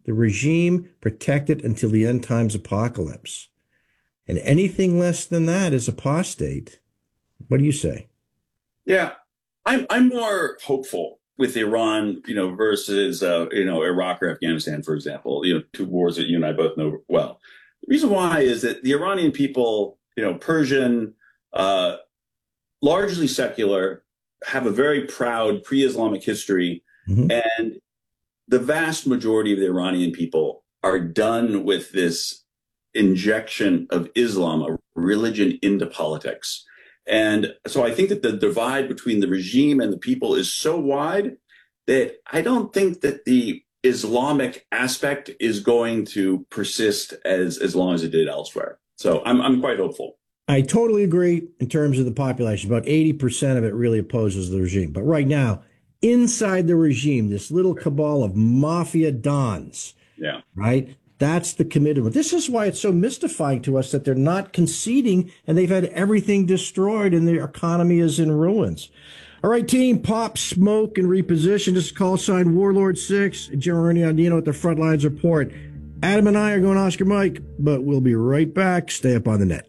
the regime protected until the end times apocalypse. And anything less than that is apostate. What do you say? Yeah, I'm more hopeful with Iran, versus Iraq or Afghanistan, for example. Two wars that you and I both know well. The reason why is that the Iranian people, Persian, uh, largely secular, have a very proud pre-Islamic history, Mm-hmm. and the vast majority of the Iranian people are done with this injection of Islam, a religion, into politics. And so I think that the divide between the regime and the people is so wide that I don't think that the Islamic aspect is going to persist as long as it did elsewhere. So I'm quite hopeful. I totally agree in terms of the population. About 80% of it really opposes the regime. But right now, inside the regime, this little cabal of mafia dons, Yeah. right? That's the commitment. This is why it's so mystifying to us that they're not conceding and they've had everything destroyed and their economy is in ruins. All right, team, pop, smoke, and reposition. This is call sign Warlord 6, Jeremy Andino at the Frontlines Report. Adam and I are going Oscar Mike, but we'll be right back. Stay up on the net.